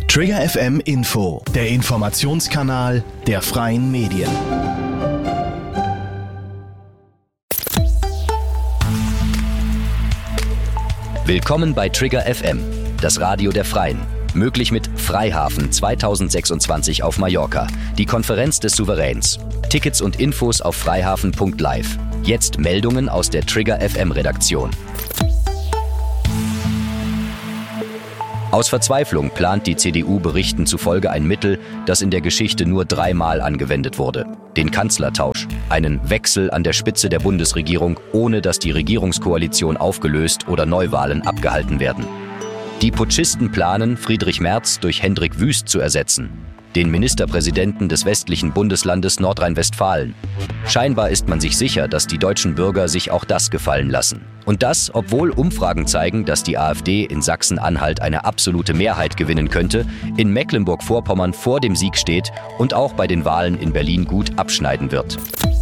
Trigger FM Info, der Informationskanal der freien Medien. Willkommen bei Trigger FM, das Radio der Freien. Möglich mit Freihafen 2026 auf Mallorca, die Konferenz des Souveräns. Tickets und Infos auf freihafen.live. Jetzt Meldungen aus der Trigger FM Redaktion. Aus Verzweiflung plant die CDU Berichten zufolge ein Mittel, das in der Geschichte nur 3-mal angewendet wurde. Den Kanzlertausch. Einen Wechsel an der Spitze der Bundesregierung, ohne dass die Regierungskoalition aufgelöst oder Neuwahlen abgehalten werden. Die Putschisten planen, Friedrich Merz durch Hendrik Wüst zu ersetzen, den Ministerpräsidenten des westlichen Bundeslandes Nordrhein-Westfalen. Scheinbar ist man sich sicher, dass die deutschen Bürger sich auch das gefallen lassen. Und das, obwohl Umfragen zeigen, dass die AfD in Sachsen-Anhalt eine absolute Mehrheit gewinnen könnte, in Mecklenburg-Vorpommern vor dem Sieg steht und auch bei den Wahlen in Berlin gut abschneiden wird.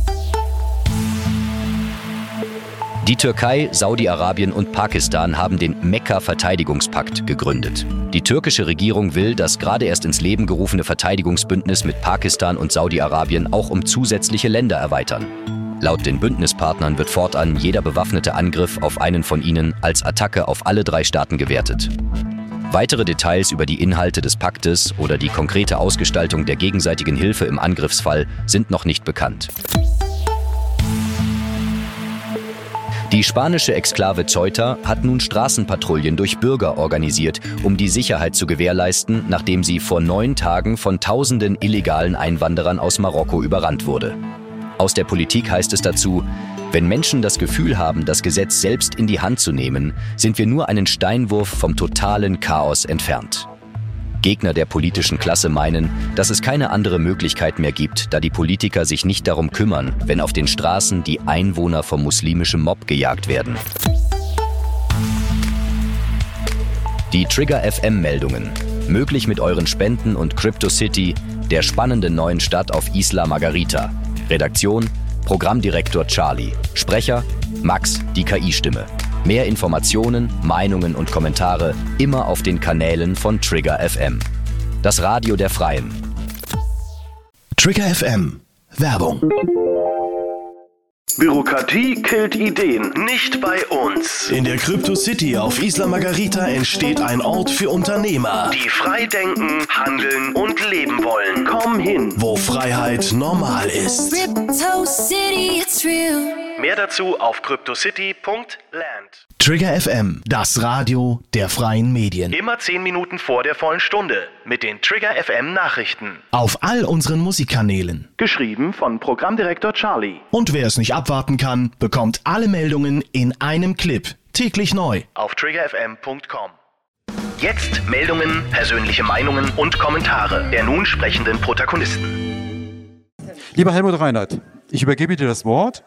Die Türkei, Saudi-Arabien und Pakistan haben den Mekka-Verteidigungspakt gegründet. Die türkische Regierung will das gerade erst ins Leben gerufene Verteidigungsbündnis mit Pakistan und Saudi-Arabien auch um zusätzliche Länder erweitern. Laut den Bündnispartnern wird fortan jeder bewaffnete Angriff auf einen von ihnen als Attacke auf alle 3 Staaten gewertet. Weitere Details über die Inhalte des Paktes oder die konkrete Ausgestaltung der gegenseitigen Hilfe im Angriffsfall sind noch nicht bekannt. Die spanische Exklave Ceuta hat nun Straßenpatrouillen durch Bürger organisiert, um die Sicherheit zu gewährleisten, nachdem sie vor 9 Tagen von Tausenden illegalen Einwanderern aus Marokko überrannt wurde. Aus der Politik heißt es dazu: Wenn Menschen das Gefühl haben, das Gesetz selbst in die Hand zu nehmen, sind wir nur einen Steinwurf vom totalen Chaos entfernt. Gegner der politischen Klasse meinen, dass es keine andere Möglichkeit mehr gibt, da die Politiker sich nicht darum kümmern, wenn auf den Straßen die Einwohner vom muslimischen Mob gejagt werden. Die Trigger FM Meldungen. Möglich mit euren Spenden und Crypto City, der spannenden neuen Stadt auf Isla Margarita. Redaktion: Programmdirektor Charlie. Sprecher: Max, die KI-Stimme. Mehr Informationen, Meinungen und Kommentare immer auf den Kanälen von Trigger FM. Das Radio der Freien. Trigger FM. Werbung. Bürokratie killt Ideen, nicht bei uns. In der Crypto City auf Isla Margarita entsteht ein Ort für Unternehmer, die frei denken, handeln und leben wollen. Komm hin, wo Freiheit normal ist. Crypto City, it's real. Mehr dazu auf cryptocity.land. Trigger FM, das Radio der freien Medien. Immer 10 Minuten vor der vollen Stunde mit den Trigger FM Nachrichten. Auf all unseren Musikkanälen. Geschrieben von Programmdirektor Charlie. Und wer es nicht abwarten kann, bekommt alle Meldungen in einem Clip. Täglich neu. Auf triggerfm.com. Jetzt Meldungen, persönliche Meinungen und Kommentare der nun sprechenden Protagonisten. Lieber Helmut Reinhardt, ich übergebe dir das Wort.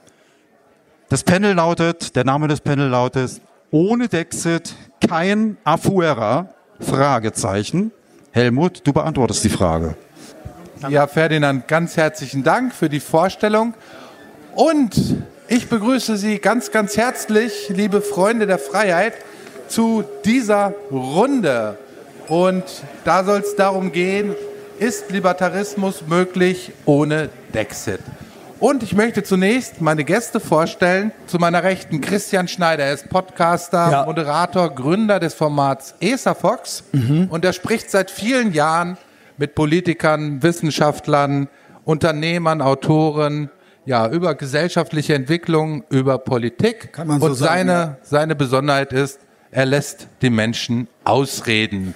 Der Name des Panel lautet: Ohne Dexit kein Afuera? Fragezeichen. Helmut, du beantwortest die Frage. Ja, Ferdinand, ganz herzlichen Dank für die Vorstellung. Und ich begrüße Sie ganz, ganz herzlich, liebe Freunde der Freiheit, zu dieser Runde. Und da soll es darum gehen: Ist Libertarismus möglich ohne Dexit? Und ich möchte zunächst meine Gäste vorstellen. Zu meiner Rechten Christian Schneider. Er ist Podcaster, Moderator, Gründer des Formats ESAFox. Und er spricht seit vielen Jahren mit Politikern, Wissenschaftlern, Unternehmern, Autoren, über gesellschaftliche Entwicklung, über Politik. Kann man so sagen, Und seine Besonderheit ist, er lässt die Menschen ausreden.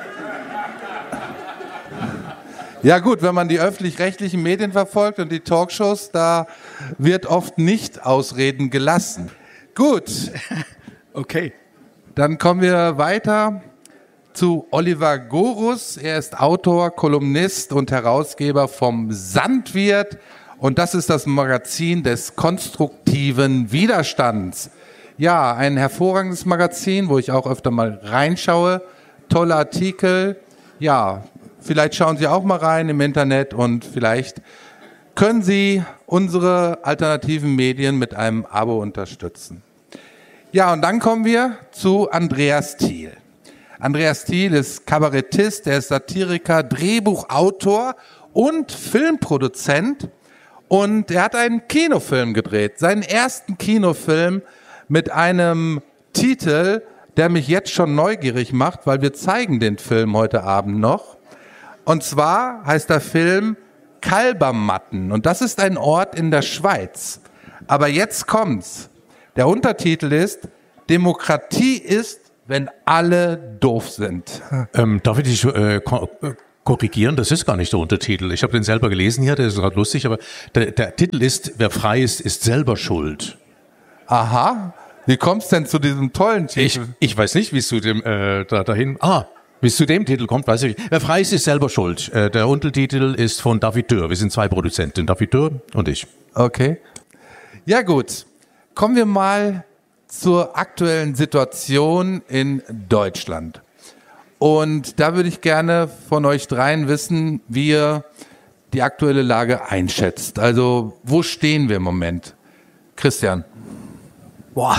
Ja gut, wenn man die öffentlich-rechtlichen Medien verfolgt und die Talkshows, da wird oft nicht ausreden gelassen. Gut. Okay. Dann kommen wir weiter zu Oliver Gorus. Er ist Autor, Kolumnist und Herausgeber vom Sandwirt. Und das ist das Magazin des konstruktiven Widerstands. Ja, ein hervorragendes Magazin, wo ich auch öfter mal reinschaue. Tolle Artikel. Ja, vielleicht schauen Sie auch mal rein im Internet und vielleicht können Sie unsere alternativen Medien mit einem Abo unterstützen. Ja, und dann kommen wir zu Andreas Thiel. Andreas Thiel ist Kabarettist, er ist Satiriker, Drehbuchautor und Filmproduzent. Und er hat einen Kinofilm gedreht, seinen ersten Kinofilm mit einem Titel, der mich jetzt schon neugierig macht, weil wir zeigen den Film heute Abend noch. Und zwar heißt der Film Kalbermatten und das ist ein Ort in der Schweiz. Aber jetzt kommt's. Der Untertitel ist Demokratie ist, wenn alle doof sind. Darf ich dich korrigieren? Das ist gar nicht der Untertitel. Ich habe den selber gelesen hier, der ist gerade lustig, aber der Titel ist, wer frei ist, ist selber schuld. Aha, wie kommt's denn zu diesem tollen Titel? Ich weiß nicht, wie es zu dem wie es zu dem Titel kommt, weiß ich nicht. Wer frei ist, ist selber schuld. Der Untertitel ist von David Dürr. Wir sind 2 Produzenten, David Dürr und ich. Okay. Ja gut, kommen wir mal zur aktuellen Situation in Deutschland. Und da würde ich gerne von euch dreien wissen, wie ihr die aktuelle Lage einschätzt. Also, wo stehen wir im Moment? Christian. Boah,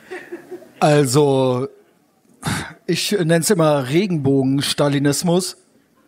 also ich nenne es immer Regenbogen-Stalinismus.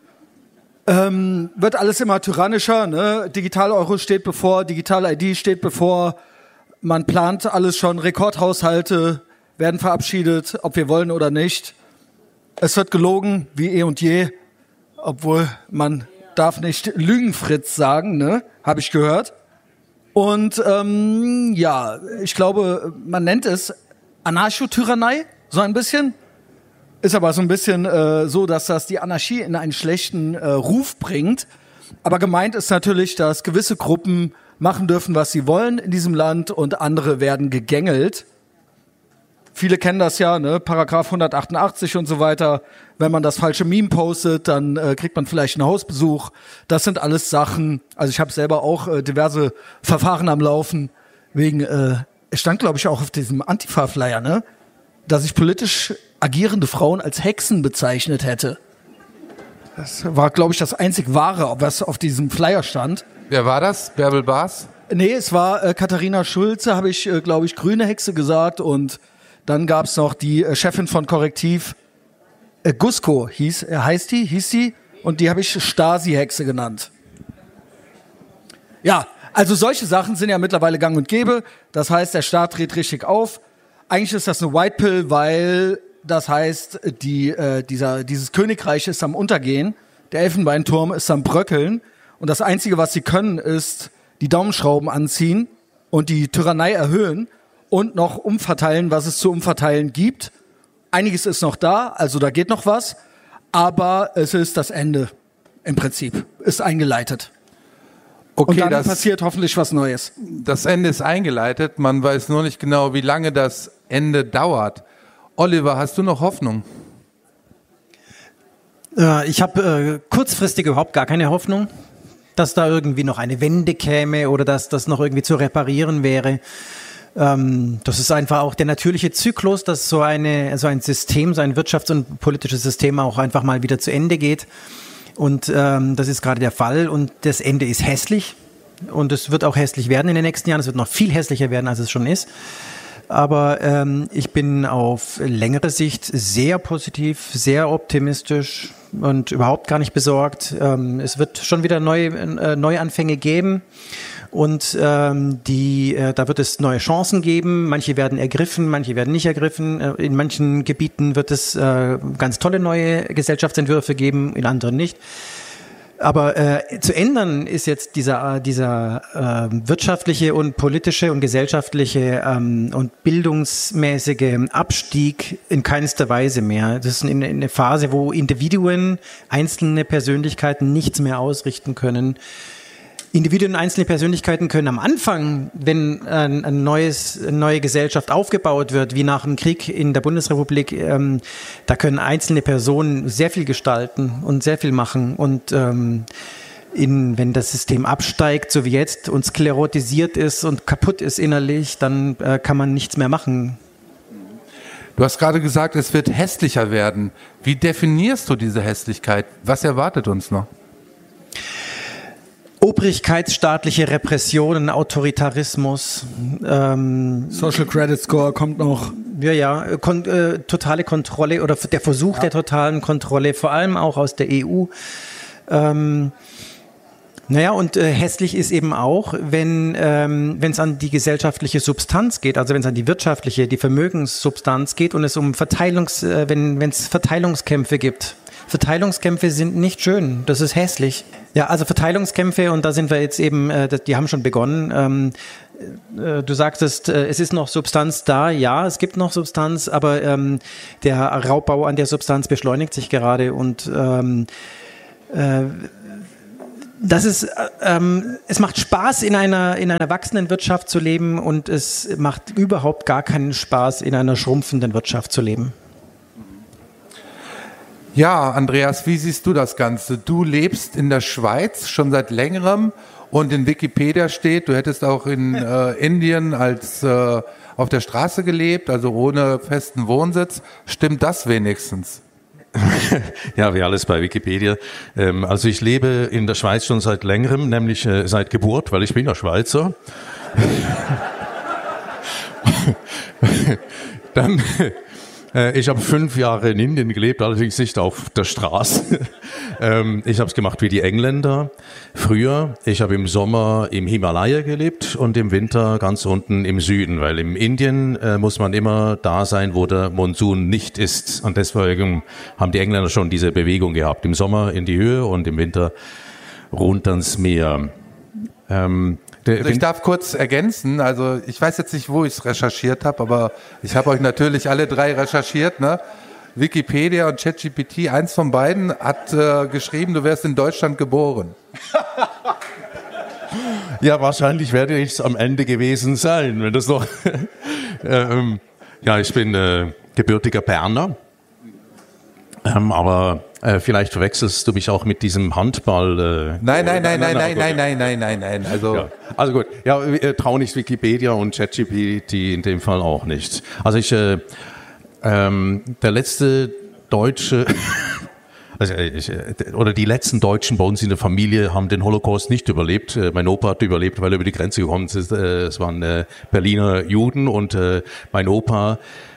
Wird alles immer tyrannischer, ne? Digital-Euro steht bevor, Digital-ID steht bevor. Man plant alles schon, Rekordhaushalte werden verabschiedet, ob wir wollen oder nicht. Es wird gelogen, wie eh und je, obwohl man darf nicht Lügenfritz sagen, ne? Habe ich gehört. Und ja, ich glaube, man nennt es Anarchotyrannei, so ein bisschen. Ist aber so ein bisschen so, dass das die Anarchie in einen schlechten Ruf bringt. Aber gemeint ist natürlich, dass gewisse Gruppen machen dürfen, was sie wollen in diesem Land und andere werden gegängelt. Viele kennen das ja, ne? Paragraph 188 und so weiter. Wenn man das falsche Meme postet, dann kriegt man vielleicht einen Hausbesuch. Das sind alles Sachen. Also ich habe selber auch diverse Verfahren am Laufen. Wegen, es stand glaube ich auch auf diesem Antifa-Flyer, ne? Dass ich politisch agierende Frauen als Hexen bezeichnet hätte. Das war, glaube ich, das einzig Wahre, was auf diesem Flyer stand. Wer war das? Bärbel Baas? Nee, es war Katharina Schulze, habe ich, glaube ich, grüne Hexe gesagt. Und dann gab es noch die Chefin von Korrektiv, Gusko hieß die. Und die habe ich Stasi-Hexe genannt. Ja, also solche Sachen sind ja mittlerweile gang und gäbe. Das heißt, der Staat dreht richtig auf. Eigentlich ist das eine White Pill, weil das heißt, dieses Königreich ist am Untergehen, der Elfenbeinturm ist am Bröckeln und das Einzige, was sie können, ist die Daumenschrauben anziehen und die Tyrannei erhöhen und noch umverteilen, was es zu umverteilen gibt. Einiges ist noch da, also da geht noch was, aber es ist das Ende im Prinzip, ist eingeleitet. Okay, und dann passiert hoffentlich was Neues. Das Ende ist eingeleitet, man weiß nur nicht genau, wie lange das Ende dauert. Oliver, hast du noch Hoffnung? Ich habe kurzfristig überhaupt gar keine Hoffnung, dass da irgendwie noch eine Wende käme oder dass das noch irgendwie zu reparieren wäre. Das ist einfach auch der natürliche Zyklus, dass so ein System, so ein wirtschafts- und politisches System auch einfach mal wieder zu Ende geht. Und das ist gerade der Fall und das Ende ist hässlich und es wird auch hässlich werden in den nächsten Jahren. Es wird noch viel hässlicher werden, als es schon ist. Aber ich bin auf längere Sicht sehr positiv, sehr optimistisch und überhaupt gar nicht besorgt. Es wird schon wieder Neuanfänge geben und da wird es neue Chancen geben. Manche werden ergriffen, manche werden nicht ergriffen. In manchen Gebieten wird es ganz tolle neue Gesellschaftsentwürfe geben, in anderen nicht. Aber zu ändern ist jetzt dieser wirtschaftliche und politische und gesellschaftliche und bildungsmäßige Abstieg in keinster Weise mehr. Das ist eine Phase, wo Individuen, einzelne Persönlichkeiten nichts mehr ausrichten können. Individuen und einzelne Persönlichkeiten können am Anfang, wenn eine neue Gesellschaft aufgebaut wird, wie nach dem Krieg in der Bundesrepublik, da können einzelne Personen sehr viel gestalten und sehr viel machen. Und wenn das System absteigt, so wie jetzt, und sklerotisiert ist und kaputt ist innerlich, dann kann man nichts mehr machen. Du hast gerade gesagt, es wird hässlicher werden. Wie definierst du diese Hässlichkeit? Was erwartet uns noch? obrigkeitsstaatliche Repressionen, Autoritarismus. Social Credit Score kommt noch. Totale Kontrolle oder der Versuch der totalen Kontrolle, vor allem auch aus der EU. Hässlich ist eben auch, wenn es an die gesellschaftliche Substanz geht, also wenn es an die wirtschaftliche, die Vermögenssubstanz geht und es um wenn es Verteilungskämpfe gibt. Verteilungskämpfe sind nicht schön, das ist hässlich. Ja, also Verteilungskämpfe, und da sind wir jetzt eben, die haben schon begonnen. Du sagtest, es ist noch Substanz da. Ja, es gibt noch Substanz, aber der Raubbau an der Substanz beschleunigt sich gerade und das ist, es macht Spaß, in einer wachsenden Wirtschaft zu leben, und es macht überhaupt gar keinen Spaß, in einer schrumpfenden Wirtschaft zu leben. Ja, Andreas, wie siehst du das Ganze? Du lebst in der Schweiz schon seit längerem, und in Wikipedia steht, du hättest auch in Indien auf der Straße gelebt, also ohne festen Wohnsitz. Stimmt das wenigstens? Ja, wie alles bei Wikipedia. Also ich lebe in der Schweiz schon seit längerem, nämlich seit Geburt, weil ich bin ja Schweizer. Dann, ich habe 5 Jahre in Indien gelebt, allerdings nicht auf der Straße. Ich habe es gemacht wie die Engländer früher. Ich habe im Sommer im Himalaya gelebt und im Winter ganz unten im Süden, weil in Indien muss man immer da sein, wo der Monsun nicht ist. Und deswegen haben die Engländer schon diese Bewegung gehabt. Im Sommer in die Höhe und im Winter runter ins Meer. Ich darf kurz ergänzen, also ich weiß jetzt nicht, wo ich es recherchiert habe, aber ich habe euch natürlich alle 3 recherchiert, ne? Wikipedia und ChatGPT, eins von beiden hat geschrieben, du wärst in Deutschland geboren. Ja, wahrscheinlich werde ich es am Ende gewesen sein, wenn das noch... ja, ich bin gebürtiger Berner, aber vielleicht verwechselst du mich auch mit diesem Handball. Nein. Also gut, ja, trau nicht Wikipedia und ChatGPT in dem Fall auch nicht. Also der letzte Deutsche, oder die letzten Deutschen bei uns in der Familie haben den Holocaust nicht überlebt. Mein Opa hat überlebt, weil er über die Grenze gekommen ist. Es waren Berliner Juden, und mein Opa,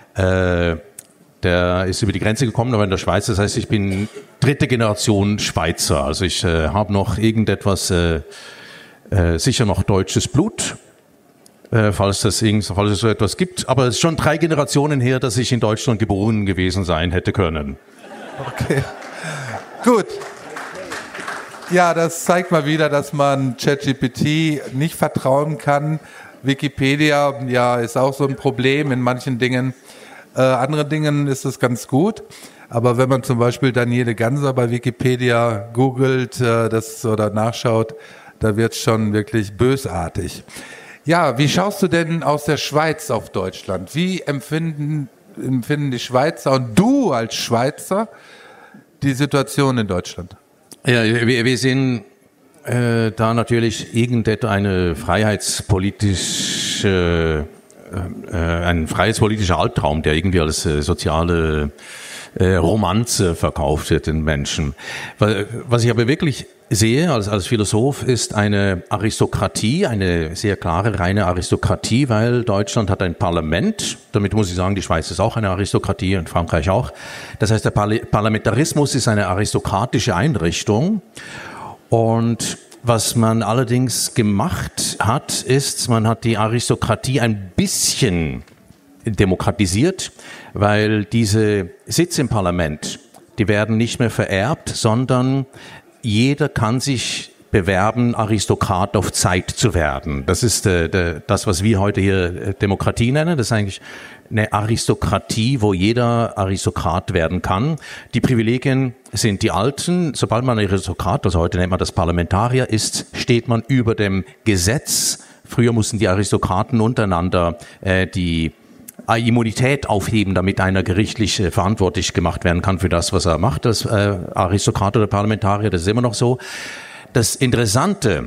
der ist über die Grenze gekommen, aber in der Schweiz. Das heißt, ich bin 3. Generation Schweizer. Also ich habe noch irgendetwas, sicher noch deutsches Blut, falls es so etwas gibt. Aber es ist schon 3 Generationen her, dass ich in Deutschland geboren gewesen sein hätte können. Okay, gut. Ja, das zeigt mal wieder, dass man ChatGPT nicht vertrauen kann. Wikipedia, ja, ist auch so ein Problem in manchen Dingen. Andere Dingen ist es ganz gut. Aber wenn man zum Beispiel Daniele Ganser bei Wikipedia googelt oder nachschaut, da wird es schon wirklich bösartig. Ja, wie schaust du denn aus der Schweiz auf Deutschland? Wie empfinden die Schweizer und du als Schweizer die Situation in Deutschland? Ja, wir sehen da natürlich ein freiheitspolitischer Albtraum, der irgendwie als soziale Romanze verkauft wird den Menschen. Was ich aber wirklich sehe als Philosoph ist eine Aristokratie, eine sehr klare, reine Aristokratie, weil Deutschland hat ein Parlament. Damit muss ich sagen, die Schweiz ist auch eine Aristokratie und Frankreich auch. Das heißt, der Parlamentarismus ist eine aristokratische Einrichtung. Und was man allerdings gemacht hat, ist, man hat die Aristokratie ein bisschen demokratisiert, weil diese Sitze im Parlament, die werden nicht mehr vererbt, sondern jeder kann sich bewerben, Aristokrat auf Zeit zu werden. Das ist das, was wir heute hier Demokratie nennen. Das ist eigentlich eine Aristokratie, wo jeder Aristokrat werden kann. Die Privilegien sind die alten. Sobald man Aristokrat, also heute nennt man das Parlamentarier ist, steht man über dem Gesetz. Früher mussten die Aristokraten untereinander die Immunität aufheben, damit einer gerichtlich verantwortlich gemacht werden kann für das, was er macht, das Aristokrat oder Parlamentarier, das ist immer noch so. Das Interessante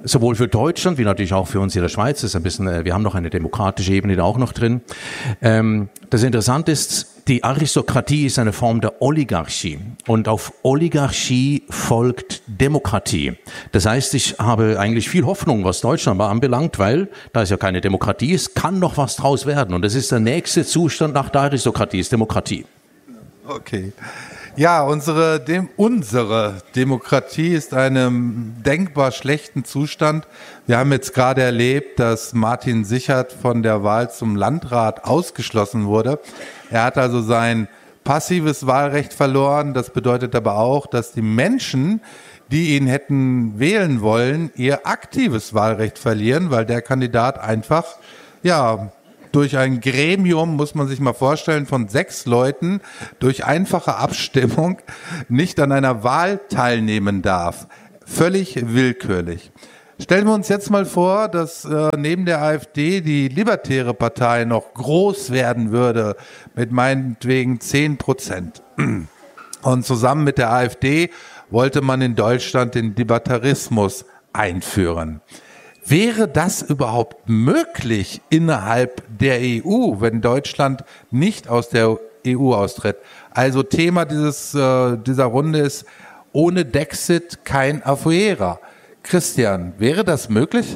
sowohl für Deutschland wie natürlich auch für uns in der Schweiz, ist ein bisschen, wir haben noch eine demokratische Ebene da auch noch drin. Das Interessante ist, die Aristokratie ist eine Form der Oligarchie und auf Oligarchie folgt Demokratie. Das heißt, ich habe eigentlich viel Hoffnung, was Deutschland anbelangt, weil da es ja keine Demokratie ist, kann noch was draus werden und das ist der nächste Zustand nach der Aristokratie, ist Demokratie. Okay. Ja, unsere Demokratie ist einem denkbar schlechten Zustand. Wir haben jetzt gerade erlebt, dass Martin Sichert von der Wahl zum Landrat ausgeschlossen wurde. Er hat also sein passives Wahlrecht verloren. Das bedeutet aber auch, dass die Menschen, die ihn hätten wählen wollen, ihr aktives Wahlrecht verlieren, weil der Kandidat einfach, durch ein Gremium, muss man sich mal vorstellen, von 6 Leuten durch einfache Abstimmung nicht an einer Wahl teilnehmen darf. Völlig willkürlich. Stellen wir uns jetzt mal vor, dass neben der AfD die Libertäre Partei noch groß werden würde mit meinetwegen 10%. Und zusammen mit der AfD wollte man in Deutschland den Libertarismus einführen. Wäre das überhaupt möglich innerhalb der EU, wenn Deutschland nicht aus der EU austritt? Also Thema dieser Runde ist, ohne Dexit kein Afuera. Christian, wäre das möglich?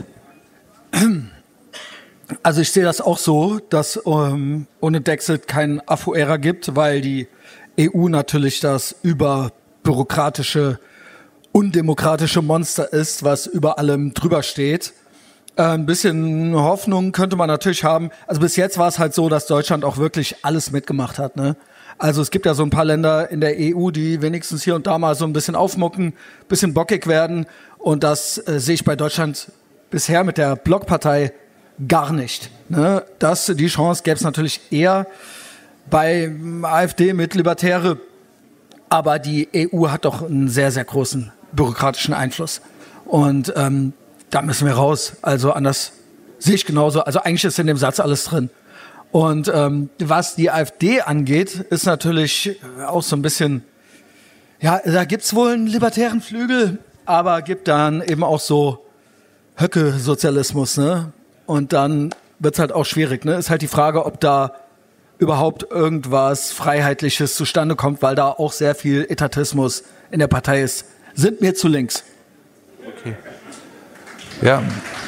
Also ich sehe das auch so, dass ohne Dexit kein Afuera gibt, weil die EU natürlich das überbürokratische, undemokratische Monster ist, was über allem drüber steht. Ein bisschen Hoffnung könnte man natürlich haben. Also bis jetzt war es halt so, dass Deutschland auch wirklich alles mitgemacht hat, ne? Also es gibt ja so ein paar Länder in der EU, die wenigstens hier und da mal so ein bisschen aufmucken, bisschen bockig werden. Und das sehe ich bei Deutschland bisher mit der Blockpartei gar nicht, ne? Die Chance gäbe es natürlich eher bei AfD mit Libertäre. Aber die EU hat doch einen sehr, sehr großen bürokratischen Einfluss. Und da müssen wir raus. Also anders sehe ich genauso. Also eigentlich ist in dem Satz alles drin. Und was die AfD angeht, ist natürlich auch so ein bisschen, da gibt's wohl einen libertären Flügel, aber gibt dann eben auch so Höcke-Sozialismus, ne? Und dann wird's halt auch schwierig, ne? Ist halt die Frage, ob da überhaupt irgendwas Freiheitliches zustande kommt, weil da auch sehr viel Etatismus in der Partei ist. Sind mir zu links. Okay. Ja.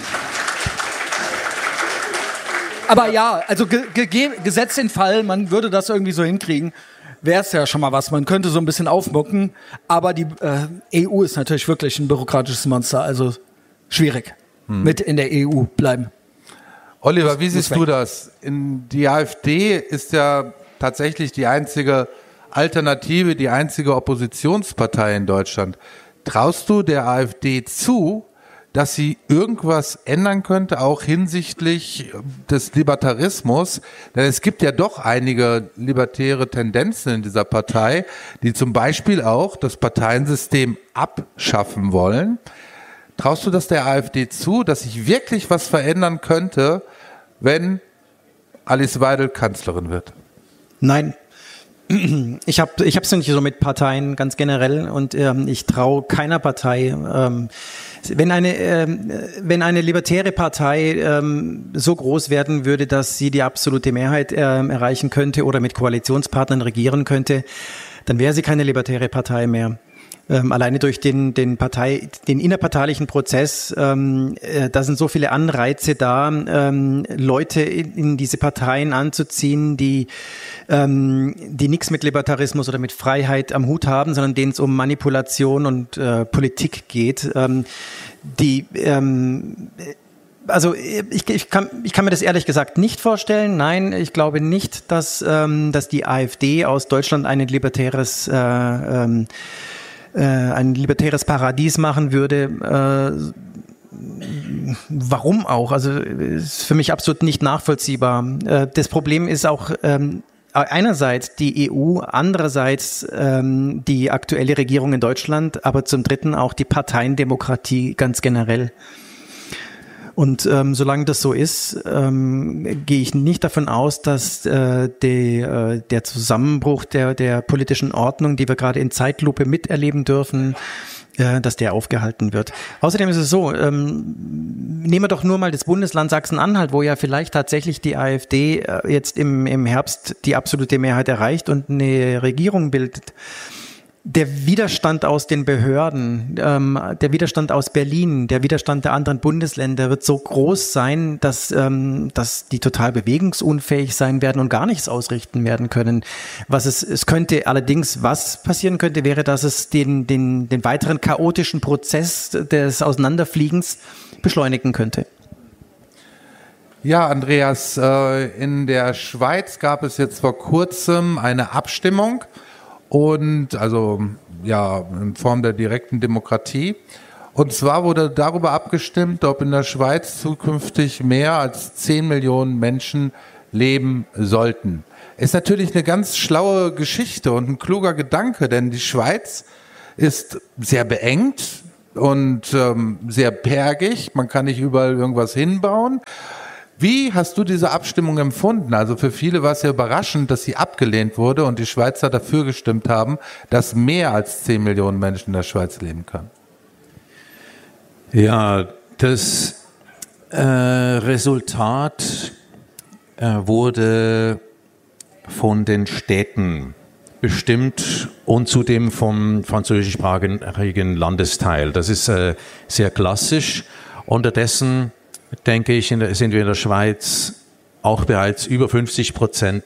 Aber ja, also gesetzt den Fall, man würde das irgendwie so hinkriegen, wäre es ja schon mal was. Man könnte so ein bisschen aufmucken, aber die EU ist natürlich wirklich ein bürokratisches Monster, also schwierig mit in der EU bleiben. Oliver, wie siehst du das? Die AfD ist ja tatsächlich die einzige Alternative, die einzige Oppositionspartei in Deutschland. Traust du der AfD zu, dass sie irgendwas ändern könnte, auch hinsichtlich des Libertarismus? Denn es gibt ja doch einige libertäre Tendenzen in dieser Partei, die zum Beispiel auch das Parteiensystem abschaffen wollen. Traust du das der AfD zu, dass sich wirklich was verändern könnte, wenn Alice Weidel Kanzlerin wird? Nein. Ich hab's nicht so mit Parteien ganz generell und ich traue keiner Partei. Wenn eine libertäre Partei so groß werden würde, dass sie die absolute Mehrheit erreichen könnte oder mit Koalitionspartnern regieren könnte, dann wäre sie keine libertäre Partei mehr. Alleine durch den innerparteilichen Prozess, da sind so viele Anreize da, Leute in diese Parteien anzuziehen, die nichts mit Libertarismus oder mit Freiheit am Hut haben, sondern denen es um Manipulation und Politik geht. Also ich kann mir das ehrlich gesagt nicht vorstellen. Nein, ich glaube nicht, dass die AfD aus Deutschland ein libertäres Paradies machen würde. Warum auch? Also ist für mich absolut nicht nachvollziehbar. Das Problem ist auch einerseits die EU, andererseits die aktuelle Regierung in Deutschland, aber zum Dritten auch die Parteiendemokratie ganz generell. Und solange das so ist, gehe ich nicht davon aus, dass der Zusammenbruch der politischen Ordnung, die wir gerade in Zeitlupe miterleben dürfen, dass der aufgehalten wird. Außerdem ist es so, nehmen wir doch nur mal das Bundesland Sachsen-Anhalt, wo ja vielleicht tatsächlich die AfD jetzt im Herbst die absolute Mehrheit erreicht und eine Regierung bildet. Der Widerstand aus den Behörden, der Widerstand aus Berlin, der Widerstand der anderen Bundesländer wird so groß sein, dass die total bewegungsunfähig sein werden und gar nichts ausrichten werden können. Es könnte allerdings, was passieren könnte, wäre, dass es den weiteren chaotischen Prozess des Auseinanderfliegens beschleunigen könnte. Ja, Andreas, in der Schweiz gab es jetzt vor kurzem eine Abstimmung und also ja in Form der direkten Demokratie. Und zwar wurde darüber abgestimmt, ob in der Schweiz zukünftig mehr als 10 Millionen Menschen leben sollten. Ist natürlich eine ganz schlaue Geschichte und ein kluger Gedanke, denn die Schweiz ist sehr beengt und sehr bergig. Man kann nicht überall irgendwas hinbauen. Wie hast du diese Abstimmung empfunden? Also für viele war es ja überraschend, dass sie abgelehnt wurde und die Schweizer dafür gestimmt haben, dass mehr als 10 Millionen Menschen in der Schweiz leben können. Ja, das Resultat wurde von den Städten bestimmt und zudem vom französischsprachigen Landesteil. Das ist sehr klassisch. Unterdessen denke ich, sind wir in der Schweiz auch bereits über 50%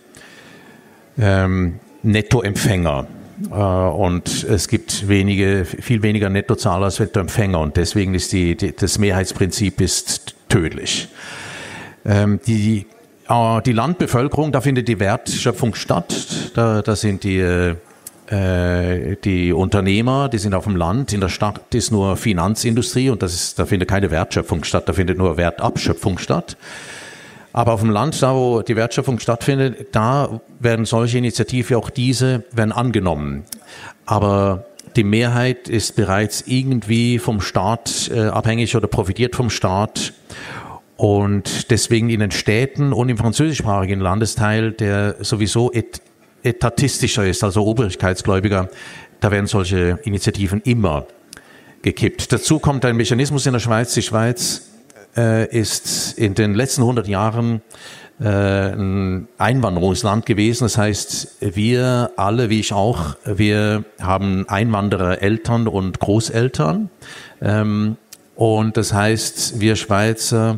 Nettoempfänger. Und es gibt viel weniger Nettozahler als Nettoempfänger. Und deswegen ist das Mehrheitsprinzip ist tödlich. Die Landbevölkerung, da findet die Wertschöpfung statt. Da sind die Unternehmer, die sind auf dem Land. In der Stadt ist nur Finanzindustrie und da findet keine Wertschöpfung statt, da findet nur Wertabschöpfung statt. Aber auf dem Land, da wo die Wertschöpfung stattfindet, da werden solche Initiativen, auch diese, werden angenommen. Aber die Mehrheit ist bereits irgendwie vom Staat abhängig oder profitiert vom Staat. Und deswegen in den Städten und im französischsprachigen Landesteil, der sowieso etatistischer ist, also obrigkeitsgläubiger, da werden solche Initiativen immer gekippt. Dazu kommt ein Mechanismus in der Schweiz. Die Schweiz ist in den letzten 100 Jahren ein Einwanderungsland gewesen. Das heißt, wir alle, wie ich auch, wir haben Einwanderer, Eltern und Großeltern. Und das heißt, wir Schweizer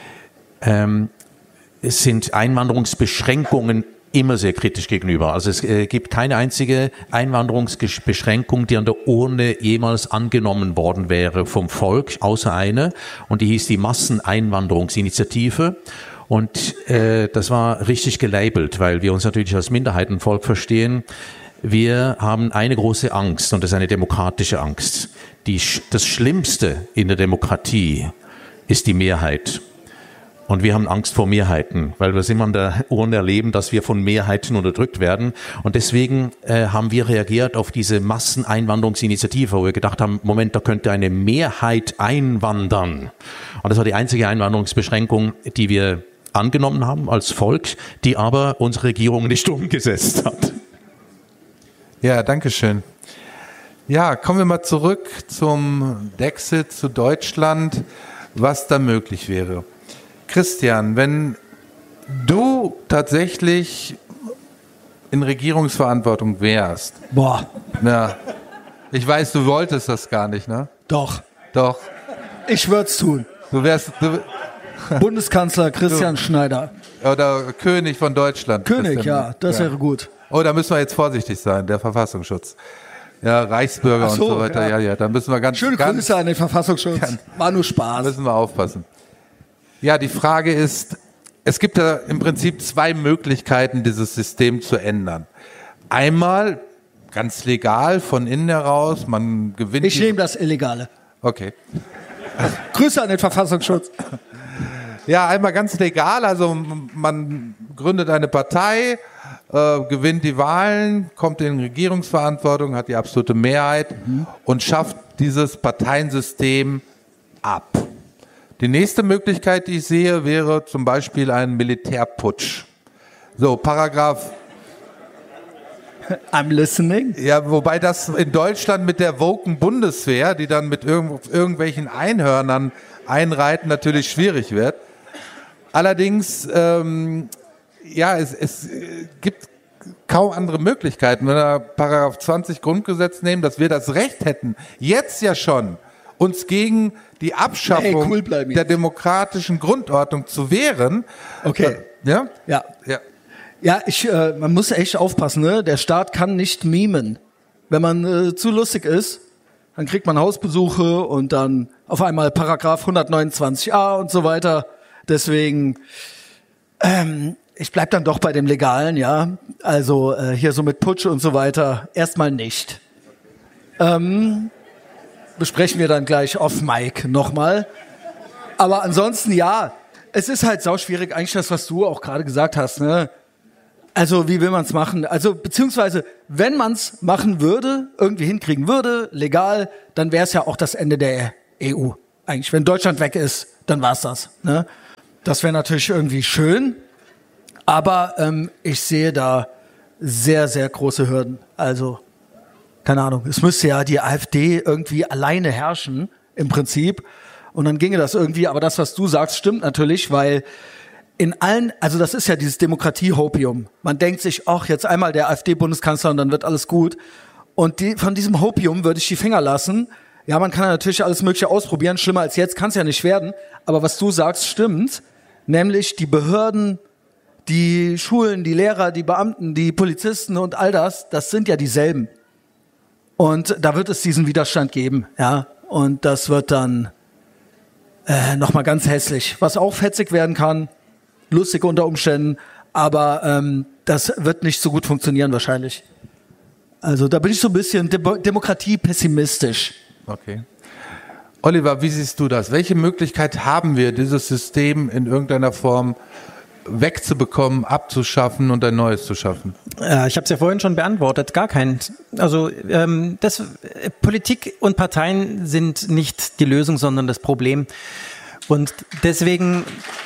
es sind Einwanderungsbeschränkungen immer sehr kritisch gegenüber. Also es gibt keine einzige Einwanderungsbeschränkung, die an der Urne jemals angenommen worden wäre vom Volk, außer eine. Und die hieß die Masseneinwanderungsinitiative. Und das war richtig gelabelt, weil wir uns natürlich als Minderheitenvolk verstehen. Wir haben eine große Angst und das ist eine demokratische Angst. Das Schlimmste in der Demokratie ist die Mehrheit. Und wir haben Angst vor Mehrheiten, weil wir es immer an der Urne erleben, dass wir von Mehrheiten unterdrückt werden. Und deswegen haben wir reagiert auf diese Masseneinwanderungsinitiative, wo wir gedacht haben, Moment, da könnte eine Mehrheit einwandern. Und das war die einzige Einwanderungsbeschränkung, die wir angenommen haben als Volk, die aber unsere Regierung nicht umgesetzt hat. Ja, danke schön. Ja, kommen wir mal zurück zum Dexit, zu Deutschland, was da möglich wäre. Christian, wenn du tatsächlich in Regierungsverantwortung wärst. Boah. Ja, ich weiß, du wolltest das gar nicht, ne? Doch. Doch. Ich würde es tun. Du wärst Bundeskanzler Christian Schneider. Oder König von Deutschland. König, Christian. ja, das wäre gut. Oh, da müssen wir jetzt vorsichtig sein, der Verfassungsschutz. Ja, Reichsbürger und so weiter. Ja, da müssen wir Schöne Grüße an den Verfassungsschutz. War nur Spaß. Da müssen wir aufpassen. Ja, die Frage ist, es gibt ja im Prinzip zwei Möglichkeiten, dieses System zu ändern. Einmal ganz legal von innen heraus, man gewinnt. Ich nehme das Illegale. Okay. Grüße an den Verfassungsschutz. Ja, einmal ganz legal, also man gründet eine Partei, gewinnt die Wahlen, kommt in Regierungsverantwortung, hat die absolute Mehrheit und schafft dieses Parteiensystem ab. Die nächste Möglichkeit, die ich sehe, wäre zum Beispiel ein Militärputsch. So, Paragraph I'm listening. Ja, wobei das in Deutschland mit der woken Bundeswehr, die dann mit irgendwelchen Einhörnern einreiten, natürlich schwierig wird. Allerdings, es gibt kaum andere Möglichkeiten. Wenn wir Paragraph 20 Grundgesetz nehmen, dass wir das Recht hätten, jetzt ja schon uns gegen die Abschaffung der demokratischen Grundordnung zu wehren. Okay. Ja? Ja. Ja, man muss echt aufpassen, ne? Der Staat kann nicht mimen. Wenn man zu lustig ist, dann kriegt man Hausbesuche und dann auf einmal Paragraph 129a und so weiter. Deswegen, ich bleib dann doch bei dem Legalen, ja. Also hier so mit Putsch und so weiter erstmal nicht. Besprechen wir dann gleich off Mic nochmal. Aber ansonsten ja, es ist halt sauschwierig, eigentlich das, was du auch gerade gesagt hast, ne? Also wie will man es machen? Also beziehungsweise, wenn man es machen würde, irgendwie hinkriegen würde, legal, dann wäre es ja auch das Ende der EU. Eigentlich, wenn Deutschland weg ist, dann war es das. Ne? Das wäre natürlich irgendwie schön, aber ich sehe da sehr, sehr große Hürden. Also, keine Ahnung, es müsste ja die AfD irgendwie alleine herrschen, im Prinzip. Und dann ginge das irgendwie, aber das, was du sagst, stimmt natürlich, weil in allen, also das ist ja dieses Demokratie-Hopium. Man denkt sich, ach, jetzt einmal der AfD-Bundeskanzler und dann wird alles gut. Und von diesem Hopium würde ich die Finger lassen. Ja, man kann ja natürlich alles Mögliche ausprobieren. Schlimmer als jetzt kann es ja nicht werden. Aber was du sagst, stimmt. Nämlich die Behörden, die Schulen, die Lehrer, die Beamten, die Polizisten und all das sind ja dieselben. Und da wird es diesen Widerstand geben. Ja, und das wird dann nochmal ganz hässlich. Was auch fetzig werden kann, lustig unter Umständen, aber das wird nicht so gut funktionieren wahrscheinlich. Also da bin ich so ein bisschen Demokratie pessimistisch. Okay. Oliver, wie siehst du das? Welche Möglichkeit haben wir, dieses System in irgendeiner Form wegzubekommen, abzuschaffen und ein neues zu schaffen? Ich habe es ja vorhin schon beantwortet, gar keinen. Also Politik und Parteien sind nicht die Lösung, sondern das Problem. Und deswegen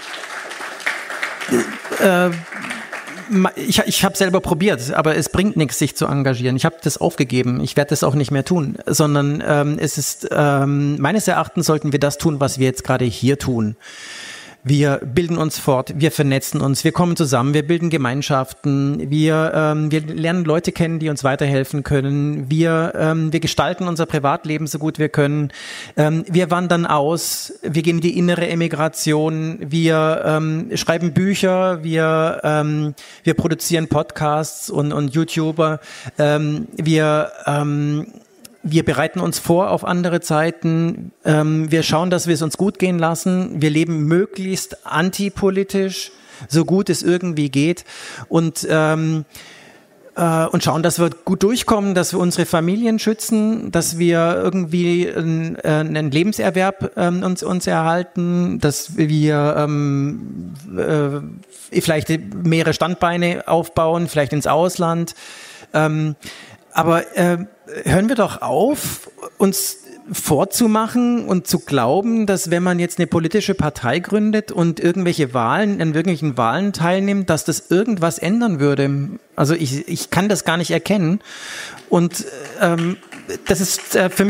ich habe selber probiert, aber es bringt nichts, sich zu engagieren. Ich habe das aufgegeben. Ich werde das auch nicht mehr tun, sondern es ist meines Erachtens sollten wir das tun, was wir jetzt gerade hier tun. Wir bilden uns fort, wir vernetzen uns, wir kommen zusammen, wir bilden Gemeinschaften, wir lernen Leute kennen, die uns weiterhelfen können, wir gestalten unser Privatleben so gut wir können, wir wandern aus, wir gehen in die innere Emigration, wir schreiben Bücher, wir produzieren Podcasts und YouTuber, wir bereiten uns vor auf andere Zeiten. Wir schauen, dass wir es uns gut gehen lassen. Wir leben möglichst antipolitisch, so gut es irgendwie geht. Und schauen, dass wir gut durchkommen, dass wir unsere Familien schützen, dass wir irgendwie einen Lebenserwerb uns erhalten, dass wir vielleicht mehrere Standbeine aufbauen, vielleicht ins Ausland. Aber hören wir doch auf, uns vorzumachen und zu glauben, dass wenn man jetzt eine politische Partei gründet und an irgendwelchen Wahlen teilnimmt, dass das irgendwas ändern würde. Also ich kann das gar nicht erkennen. Und das ist für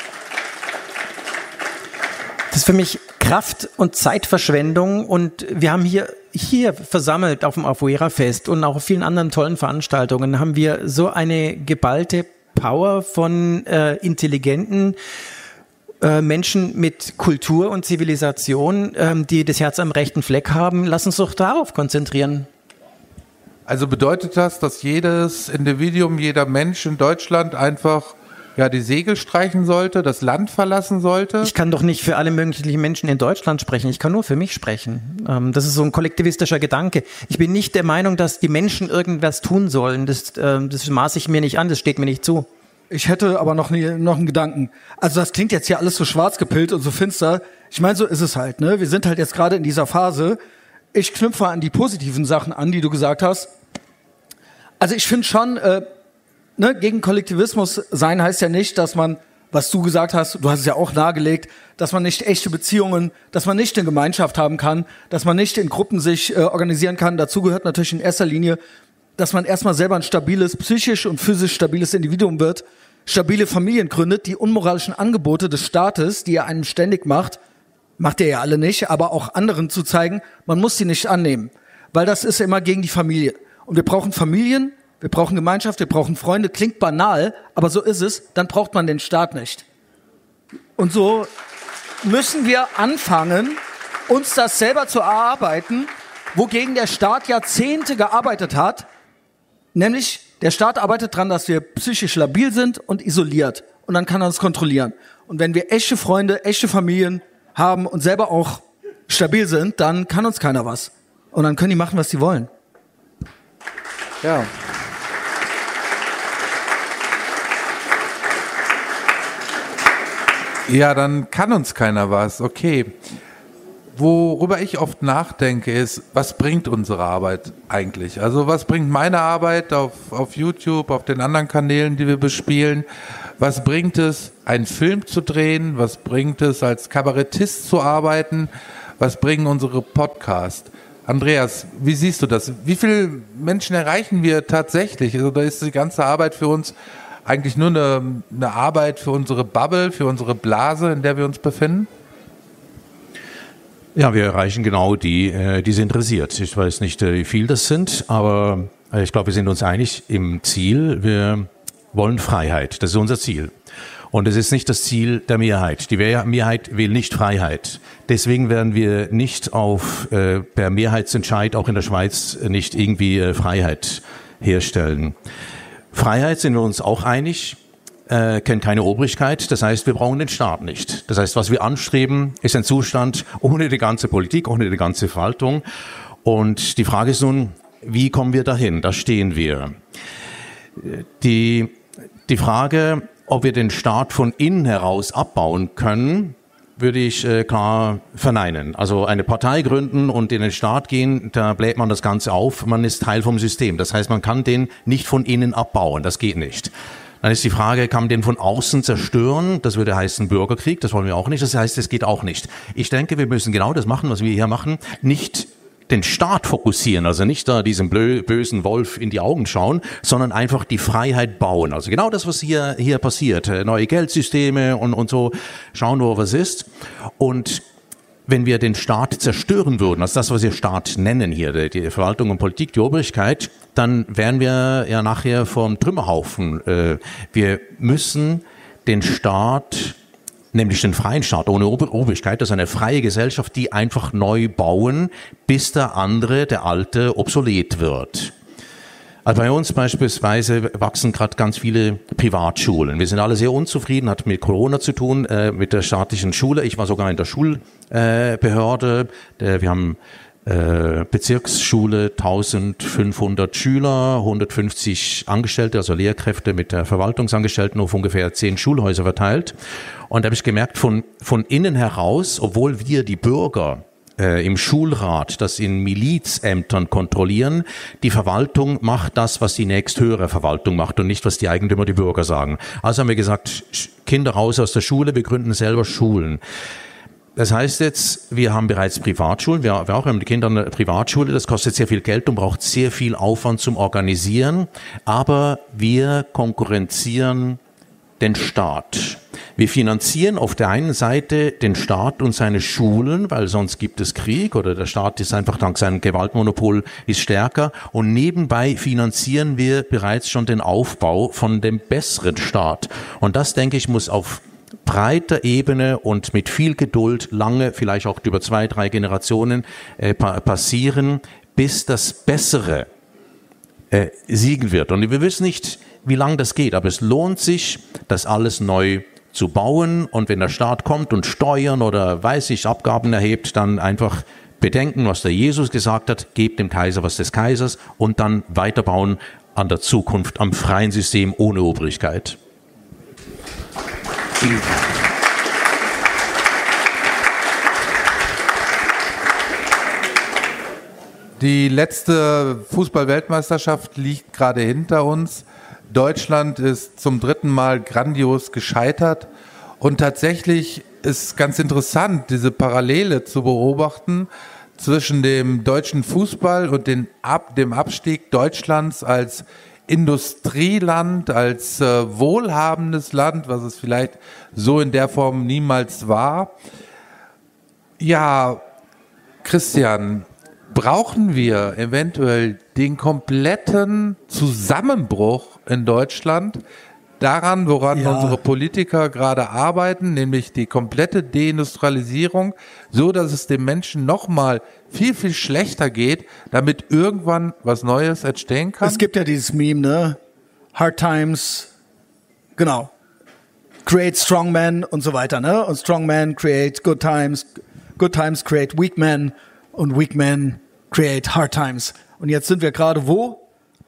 mich Kraft- und Zeitverschwendung. Und wir haben hier versammelt auf dem Afuera-Fest und auch auf vielen anderen tollen Veranstaltungen haben wir so eine geballte Power von intelligenten Menschen mit Kultur und Zivilisation, die das Herz am rechten Fleck haben. Lass uns doch darauf konzentrieren. Also bedeutet das, dass jedes Individuum, jeder Mensch in Deutschland einfach die Segel streichen sollte, das Land verlassen sollte? Ich kann doch nicht für alle möglichen Menschen in Deutschland sprechen. Ich kann nur für mich sprechen. Das ist so ein kollektivistischer Gedanke. Ich bin nicht der Meinung, dass die Menschen irgendwas tun sollen. Das maße ich mir nicht an, das steht mir nicht zu. Ich hätte aber noch einen Gedanken. Also das klingt jetzt hier alles so schwarz gepillt und so finster. Ich meine, so ist es halt, ne? Wir sind halt jetzt gerade in dieser Phase. Ich knüpfe an die positiven Sachen an, die du gesagt hast. Also ich finde schon, gegen Kollektivismus sein heißt ja nicht, dass man, was du gesagt hast, du hast es ja auch nahegelegt, dass man nicht echte Beziehungen, dass man nicht eine Gemeinschaft haben kann, dass man nicht in Gruppen sich organisieren kann. Dazu gehört natürlich in erster Linie dass man erstmal selber ein stabiles, psychisch und physisch stabiles Individuum wird, stabile Familien gründet, die unmoralischen Angebote des Staates, die er einem ständig macht er ja alle nicht, aber auch anderen zu zeigen, man muss sie nicht annehmen, weil das ist immer gegen die Familie. Und wir brauchen Familien, wir brauchen Gemeinschaft, wir brauchen Freunde, klingt banal, aber so ist es, dann braucht man den Staat nicht. Und so müssen wir anfangen, uns das selber zu erarbeiten, wogegen der Staat Jahrzehnte gearbeitet hat, nämlich der Staat arbeitet daran, dass wir psychisch labil sind und isoliert und dann kann er uns kontrollieren. Und wenn wir echte Freunde, echte Familien haben und selber auch stabil sind, dann kann uns keiner was. Und dann können die machen, was sie wollen. Ja. Ja, dann kann uns keiner was. Okay. Worüber ich oft nachdenke, ist, was bringt unsere Arbeit eigentlich? Also was bringt meine Arbeit auf YouTube, auf den anderen Kanälen, die wir bespielen? Was bringt es, einen Film zu drehen? Was bringt es, als Kabarettist zu arbeiten? Was bringen unsere Podcasts? Andreas, wie siehst du das? Wie viele Menschen erreichen wir tatsächlich? Also da ist die ganze Arbeit für uns eigentlich nur eine Arbeit für unsere Bubble, für unsere Blase, in der wir uns befinden? Ja, wir erreichen genau die sie interessiert. Ich weiß nicht, wie viel das sind, aber ich glaube, wir sind uns einig im Ziel. Wir wollen Freiheit. Das ist unser Ziel. Und es ist nicht das Ziel der Mehrheit. Die Mehrheit will nicht Freiheit. Deswegen werden wir nicht per Mehrheitsentscheid auch in der Schweiz nicht irgendwie Freiheit herstellen. Freiheit sind wir uns auch einig. Kennt keine Obrigkeit, das heißt, wir brauchen den Staat nicht. Das heißt, was wir anstreben, ist ein Zustand ohne die ganze Politik, ohne die ganze Verwaltung. Und die Frage ist nun, wie kommen wir dahin? Da stehen wir. Die Frage, ob wir den Staat von innen heraus abbauen können, würde ich klar verneinen. Also eine Partei gründen und in den Staat gehen, da bläht man das Ganze auf, man ist Teil vom System. Das heißt, man kann den nicht von innen abbauen, das geht nicht. Dann ist die Frage, kann man den von außen zerstören? Das würde heißen Bürgerkrieg, das wollen wir auch nicht. Das heißt, es geht auch nicht. Ich denke, wir müssen genau das machen, was wir hier machen. Nicht den Staat fokussieren, also nicht da diesem bösen Wolf in die Augen schauen, sondern einfach die Freiheit bauen. Also genau das, was hier passiert. Neue Geldsysteme und so. Schauen, wo was ist. Und wenn wir den Staat zerstören würden, also das, was wir Staat nennen hier, die Verwaltung und Politik, die Obrigkeit, dann wären wir ja nachher vom Trümmerhaufen. Wir müssen den Staat, nämlich den freien Staat ohne Obrigkeit, das ist eine freie Gesellschaft, die einfach neu bauen, bis der alte, obsolet wird. Also bei uns beispielsweise wachsen gerade ganz viele Privatschulen. Wir sind alle sehr unzufrieden, hat mit Corona zu tun, mit der staatlichen Schule. Ich war sogar in der Schulbehörde. Wir haben Bezirksschule, 1500 Schüler, 150 Angestellte, also Lehrkräfte mit der Verwaltungsangestellten auf ungefähr 10 Schulhäuser verteilt. Und da habe ich gemerkt, von innen heraus, obwohl wir die Bürger im Schulrat, das in Milizämtern kontrollieren, die Verwaltung macht das, was die nächsthöhere Verwaltung macht und nicht, was die Eigentümer, die Bürger sagen. Also haben wir gesagt, Kinder raus aus der Schule, wir gründen selber Schulen. Das heißt jetzt, wir haben bereits Privatschulen, wir haben die Kinder eine Privatschule, das kostet sehr viel Geld und braucht sehr viel Aufwand zum Organisieren, aber wir konkurrenzieren den Staat. Wir finanzieren auf der einen Seite den Staat und seine Schulen, weil sonst gibt es Krieg oder der Staat ist einfach dank seinem Gewaltmonopol ist stärker und nebenbei finanzieren wir bereits schon den Aufbau von dem besseren Staat. Und das, denke ich, muss auf breiter Ebene und mit viel Geduld lange, vielleicht auch über 2, 3 Generationen passieren, bis das Bessere siegen wird. Und wir wissen nicht, wie lange das geht, aber es lohnt sich, das alles neu zu bauen. Und wenn der Staat kommt und Steuern oder Abgaben erhebt, dann einfach bedenken, was der Jesus gesagt hat, gebt dem Kaiser was des Kaisers und dann weiterbauen an der Zukunft, am freien System ohne Obrigkeit. Die letzte Fußball-Weltmeisterschaft liegt gerade hinter uns. Deutschland ist zum 3. Mal grandios gescheitert. Und tatsächlich ist ganz interessant, diese Parallele zu beobachten zwischen dem deutschen Fußball und dem Abstieg Deutschlands als Industrieland, als wohlhabendes Land, was es vielleicht so in der Form niemals war. Ja, Christian, brauchen wir eventuell den kompletten Zusammenbruch in Deutschland, daran, woran unsere Politiker gerade arbeiten, nämlich die komplette Deindustrialisierung, so dass es den Menschen nochmal viel, viel schlechter geht, damit irgendwann was Neues entstehen kann? Es gibt ja dieses Meme, ne? Hard Times, genau. Create Strong Men und so weiter, ne? Und Strong Men create Good Times create Weak Men und Weak Men create Hard Times. Und jetzt sind wir gerade wo?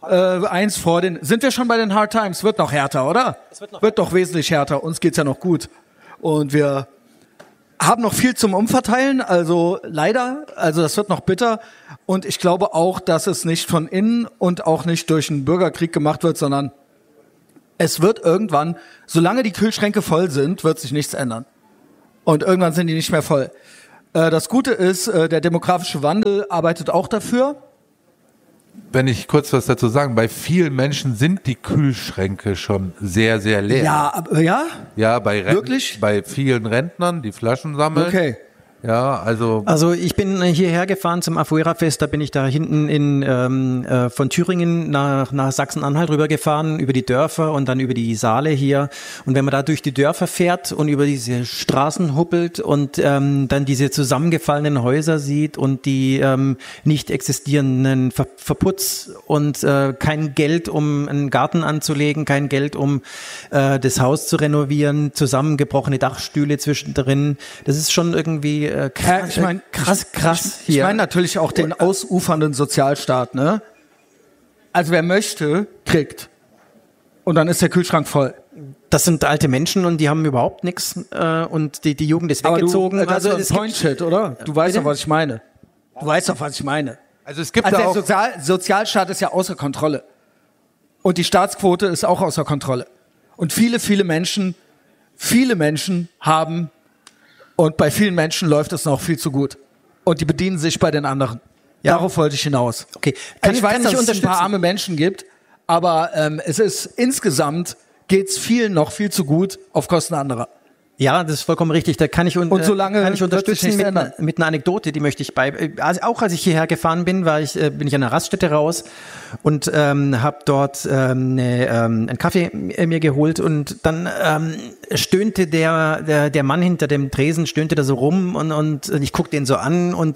Sind wir schon bei den Hard Times? Wird noch härter, oder? Wird doch wesentlich härter. Uns geht's ja noch gut. Und wir haben noch viel zum Umverteilen, also leider. Also das wird noch bitter. Und ich glaube auch, dass es nicht von innen und auch nicht durch einen Bürgerkrieg gemacht wird, sondern es wird irgendwann, solange die Kühlschränke voll sind, wird sich nichts ändern. Und irgendwann sind die nicht mehr voll. Das Gute ist, der demografische Wandel arbeitet auch dafür. Wenn ich kurz was dazu sagen, bei vielen Menschen sind die Kühlschränke schon sehr, sehr leer. Ja, aber ja? Ja, Wirklich? Bei vielen Rentnern, die Flaschen sammeln. Okay. Ja, Also ich bin hierher gefahren zum Afuera-Fest, da bin ich da hinten von Thüringen nach Sachsen-Anhalt rübergefahren, über die Dörfer und dann über die Saale hier. Und wenn man da durch die Dörfer fährt und über diese Straßen huppelt und dann diese zusammengefallenen Häuser sieht und die nicht existierenden Verputz und kein Geld, um einen Garten anzulegen, kein Geld, um das Haus zu renovieren, zusammengebrochene Dachstühle zwischendrin, das ist schon irgendwie krass, krass hier. Ich meine natürlich auch den ausufernden Sozialstaat, ne? Also wer möchte, kriegt. Und dann ist der Kühlschrank voll. Das sind alte Menschen und die haben überhaupt nichts und die Jugend ist weggezogen. Das ist ein Point-Shit, oder? Du weißt doch, was ich meine. Also es gibt der Sozialstaat ist ja außer Kontrolle. Und die Staatsquote ist auch außer Kontrolle. Und viele Menschen haben. Und bei vielen Menschen läuft es noch viel zu gut. Und die bedienen sich bei den anderen. Ja. Darauf wollte ich hinaus. Okay. Ich weiß, dass es ein paar arme Menschen gibt, aber es ist insgesamt geht's vielen noch viel zu gut auf Kosten anderer. Ja, das ist vollkommen richtig. Da kann ich unterstützen mit einer Anekdote, die möchte ich also auch als ich hierher gefahren bin, bin ich an einer Raststätte raus und habe dort einen Kaffee mir geholt und dann stöhnte der Mann hinter dem Tresen stöhnte da so rum und ich guck den so an und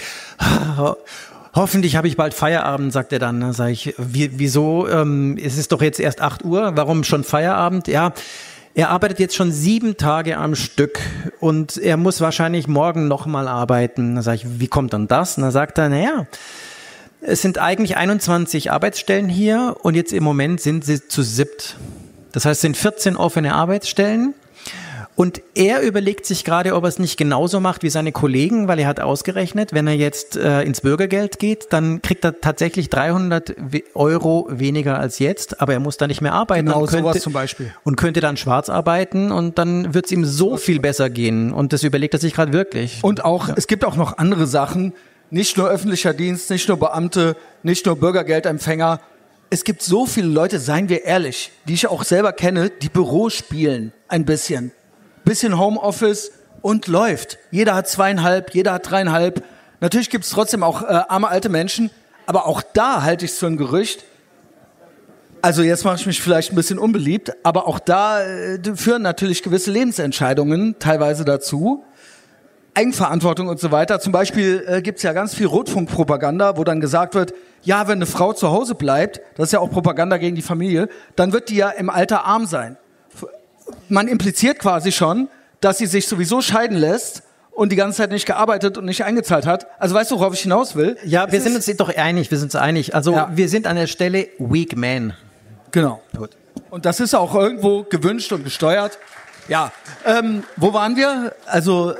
hoffentlich habe ich bald Feierabend, sagt er dann. Dann sage ich, wieso? Es ist doch jetzt erst 8 Uhr, warum schon Feierabend? Ja. Er arbeitet jetzt schon 7 Tage am Stück und er muss wahrscheinlich morgen nochmal arbeiten. Dann sage ich, wie kommt dann das? Und dann sagt er, naja, es sind eigentlich 21 Arbeitsstellen hier und jetzt im Moment sind sie zu 7. Das heißt, es sind 14 offene Arbeitsstellen. Und er überlegt sich gerade, ob er es nicht genauso macht wie seine Kollegen, weil er hat ausgerechnet, wenn er jetzt ins Bürgergeld geht, dann kriegt er tatsächlich 300 Euro weniger als jetzt, aber er muss da nicht mehr arbeiten. Genau, sowas zum Beispiel. Und könnte dann schwarz arbeiten und dann wird es ihm so viel besser gehen. Und das überlegt er sich gerade wirklich. Und auch, es gibt auch noch andere Sachen, nicht nur öffentlicher Dienst, nicht nur Beamte, nicht nur Bürgergeldempfänger. Es gibt so viele Leute, seien wir ehrlich, die ich auch selber kenne, die Büro spielen ein bisschen Homeoffice und läuft. Jeder hat 2,5, jeder hat 3,5. Natürlich gibt es trotzdem auch arme alte Menschen, aber auch da halte ich es für ein Gerücht. Also jetzt mache ich mich vielleicht ein bisschen unbeliebt, aber auch da führen natürlich gewisse Lebensentscheidungen teilweise dazu. Eigenverantwortung und so weiter. Zum Beispiel gibt es ja ganz viel Rotfunkpropaganda, wo dann gesagt wird, ja, wenn eine Frau zu Hause bleibt, das ist ja auch Propaganda gegen die Familie, dann wird die ja im Alter arm sein. Man impliziert quasi schon, dass sie sich sowieso scheiden lässt und die ganze Zeit nicht gearbeitet und nicht eingezahlt hat. Also weißt du, worauf ich hinaus will? Ja, wir sind uns doch einig, Also ja. Wir sind an der Stelle Weak Man. Genau. Gut. Und das ist auch irgendwo gewünscht und gesteuert. Ja, wo waren wir? Also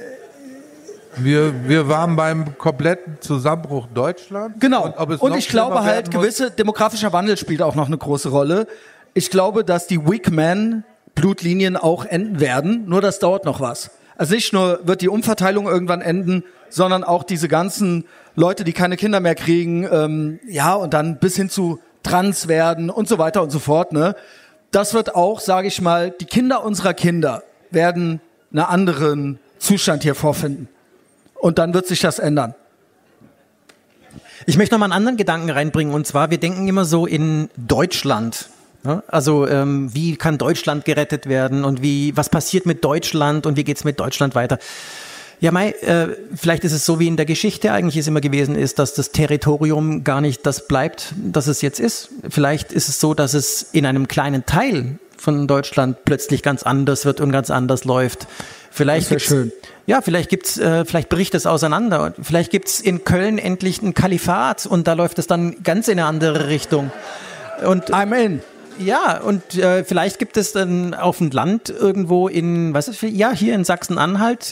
wir waren beim kompletten Zusammenbruch Deutschlands. Genau. Und ich glaube halt, demografischer Wandel spielt auch noch eine große Rolle. Ich glaube, dass die Weak Men Blutlinien auch enden werden, nur das dauert noch was. Also nicht nur wird die Umverteilung irgendwann enden, sondern auch diese ganzen Leute, die keine Kinder mehr kriegen, und dann bis hin zu trans werden und so weiter und so fort, ne? Das wird auch, sage ich mal, die Kinder unserer Kinder werden einen anderen Zustand hier vorfinden. Und dann wird sich das ändern. Ich möchte noch mal einen anderen Gedanken reinbringen, und zwar, wir denken immer so in Deutschland. Ja? Also wie kann Deutschland gerettet werden und was passiert mit Deutschland und wie geht's mit Deutschland weiter? Ja, vielleicht ist es so, wie in der Geschichte eigentlich es immer gewesen ist, dass das Territorium gar nicht das bleibt, das es jetzt ist. Vielleicht ist es so, dass es in einem kleinen Teil von Deutschland plötzlich ganz anders wird und ganz anders läuft. Vielleicht schön. Ja, vielleicht bricht es auseinander. Und vielleicht gibt's in Köln endlich ein Kalifat und da läuft es dann ganz in eine andere Richtung. Und I'm in. Ja, und vielleicht gibt es dann auf dem Land irgendwo hier in Sachsen-Anhalt,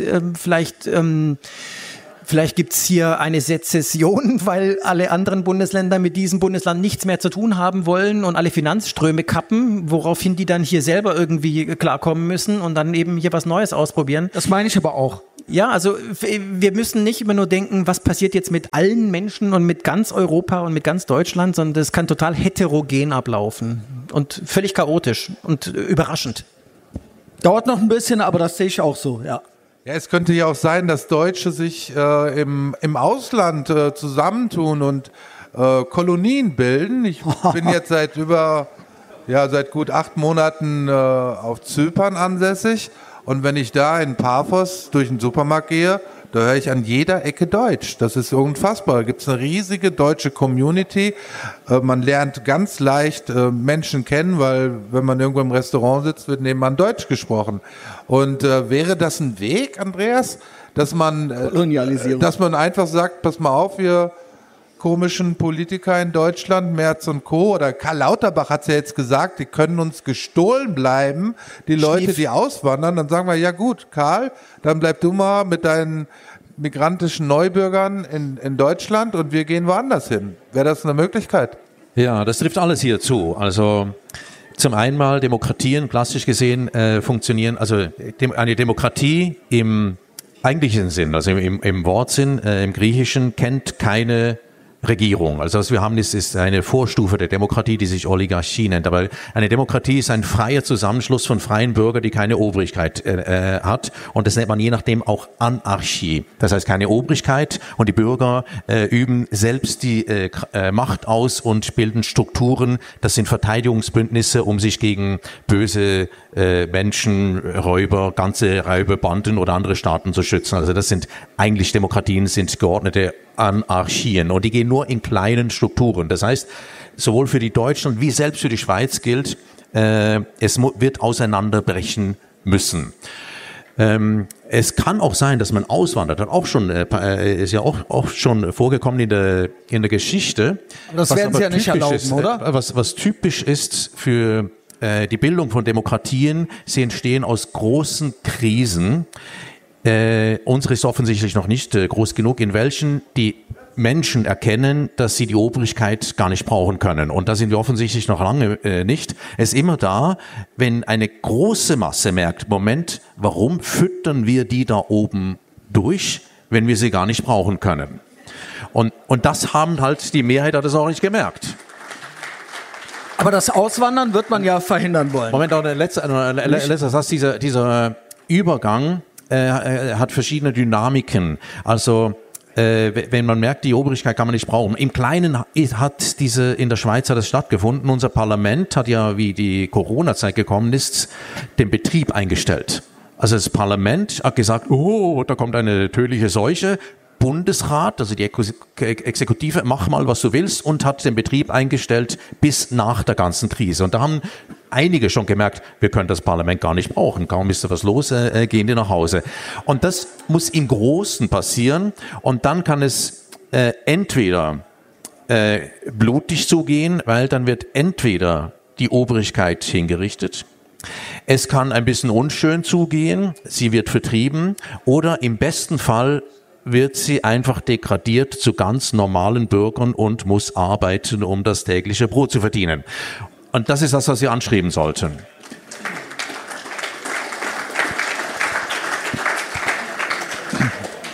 vielleicht gibt's hier eine Sezession, weil alle anderen Bundesländer mit diesem Bundesland nichts mehr zu tun haben wollen und alle Finanzströme kappen, woraufhin die dann hier selber irgendwie klarkommen müssen und dann eben hier was Neues ausprobieren. Das meine ich aber auch. Ja, also wir müssen nicht immer nur denken, was passiert jetzt mit allen Menschen und mit ganz Europa und mit ganz Deutschland, sondern das kann total heterogen ablaufen und völlig chaotisch und überraschend. Dauert noch ein bisschen, aber das sehe ich auch so, ja. Ja, es könnte ja auch sein, dass Deutsche sich im Ausland zusammentun und Kolonien bilden. Ich bin jetzt seit gut 8 Monaten auf Zypern ansässig. Und wenn ich da in Paphos durch den Supermarkt gehe, da höre ich an jeder Ecke Deutsch. Das ist unfassbar. Da gibt es eine riesige deutsche Community. Man lernt ganz leicht Menschen kennen, weil wenn man irgendwo im Restaurant sitzt, wird nebenan Deutsch gesprochen. Und wäre das ein Weg, Andreas, dass man einfach sagt, pass mal auf, wir komischen Politiker in Deutschland, Merz und Co. oder Karl Lauterbach hat es ja jetzt gesagt, die können uns gestohlen bleiben, die Leute, die auswandern. Dann sagen wir, ja gut, Karl, dann bleib du mal mit deinen migrantischen Neubürgern in Deutschland und wir gehen woanders hin. Wäre das eine Möglichkeit? Ja, das trifft alles hier zu. Also zum einen mal Demokratien, klassisch gesehen, funktionieren, also eine Demokratie im eigentlichen Sinn, also im Wortsinn, im Griechischen, kennt keine Regierung. Also was wir haben, ist eine Vorstufe der Demokratie, die sich Oligarchie nennt. Aber eine Demokratie ist ein freier Zusammenschluss von freien Bürgern, die keine Obrigkeit hat. Und das nennt man je nachdem auch Anarchie. Das heißt keine Obrigkeit und die Bürger üben selbst die Macht aus und bilden Strukturen. Das sind Verteidigungsbündnisse, um sich gegen böse Menschen, Räuber, ganze Räuberbanden oder andere Staaten zu schützen. Also das sind eigentlich Demokratien, sind geordnete Anarchien und die gehen nur in kleinen Strukturen. Das heißt, sowohl für die Deutschen wie selbst für die Schweiz gilt, es wird auseinanderbrechen müssen. Es kann auch sein, dass man auswandert, hat auch schon, ist ja auch schon vorgekommen in der Geschichte. Das werden Sie ja nicht erlauben, oder? Was typisch ist für die Bildung von Demokratien, sie entstehen aus großen Krisen. Unsere ist offensichtlich noch nicht groß genug, in welchen die Menschen erkennen, dass sie die Obrigkeit gar nicht brauchen können. Und da sind wir offensichtlich noch lange nicht. Es ist immer da, wenn eine große Masse merkt, Moment, warum füttern wir die da oben durch, wenn wir sie gar nicht brauchen können? Und das haben halt, die Mehrheit hat es auch nicht gemerkt. Aber das Auswandern wird man ja verhindern wollen. Moment, auch letzter Satz, dieser Übergang hat verschiedene Dynamiken. Also wenn man merkt, die Obrigkeit kann man nicht brauchen. Im Kleinen in der Schweiz hat es stattgefunden. Unser Parlament hat ja, wie die Corona-Zeit gekommen ist, den Betrieb eingestellt. Also das Parlament hat gesagt, oh, da kommt eine tödliche Seuche. Bundesrat, also die Exekutive, mach mal, was du willst, und hat den Betrieb eingestellt bis nach der ganzen Krise. Und da haben einige schon gemerkt, wir können das Parlament gar nicht brauchen. Kaum ist da was los, gehen die nach Hause. Und das muss im Großen passieren. Und dann kann es entweder blutig zugehen, weil dann wird entweder die Obrigkeit hingerichtet, es kann ein bisschen unschön zugehen, sie wird vertrieben, oder im besten Fall wird sie einfach degradiert zu ganz normalen Bürgern und muss arbeiten, um das tägliche Brot zu verdienen. Und das ist das, was Sie anstreben sollten.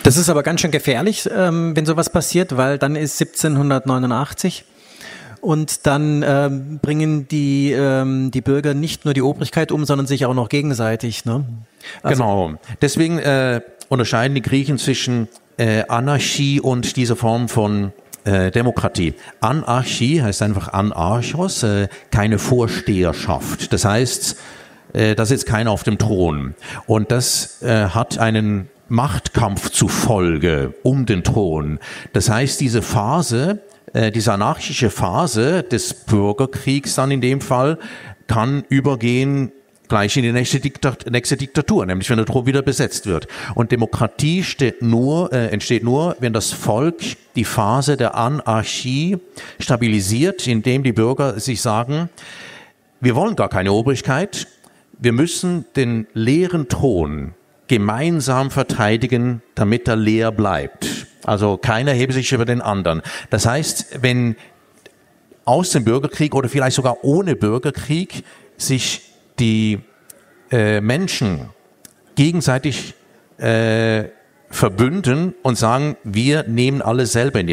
Das ist aber ganz schön gefährlich, wenn sowas passiert, weil dann ist 1789 und dann bringen die Bürger nicht nur die Obrigkeit um, sondern sich auch noch gegenseitig. Ne? Also, genau. Deswegen unterscheiden die Griechen zwischen Anarchie und dieser Form von Demokratie. Anarchie heißt einfach Anarchos, keine Vorsteherschaft. Das heißt, da sitzt keiner auf dem Thron. Und das hat einen Machtkampf zufolge um den Thron. Das heißt, diese Phase, diese anarchische Phase des Bürgerkriegs dann in dem Fall, kann übergehen gleich in die nächste Diktatur, nämlich wenn der Thron wieder besetzt wird. Und Demokratie entsteht nur, wenn das Volk die Phase der Anarchie stabilisiert, indem die Bürger sich sagen, wir wollen gar keine Obrigkeit, wir müssen den leeren Thron gemeinsam verteidigen, damit er leer bleibt. Also keiner hebt sich über den anderen. Das heißt, wenn aus dem Bürgerkrieg oder vielleicht sogar ohne Bürgerkrieg sich die Menschen gegenseitig verbünden und sagen, wir nehmen alles selber in die